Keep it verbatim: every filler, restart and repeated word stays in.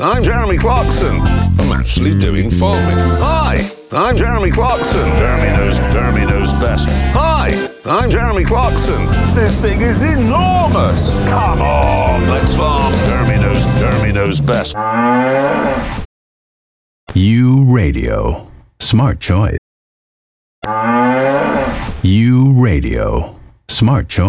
I'm Jeremy Clarkson. I'm actually doing farming. Hi, I'm Jeremy Clarkson. Jeremy knows, Jeremy knows best. Hi, I'm Jeremy Clarkson. This thing is enormous. Come on, let's farm. Jeremy knows, Jeremy knows best. U Radio. Smart choice. U Radio. Smart choice.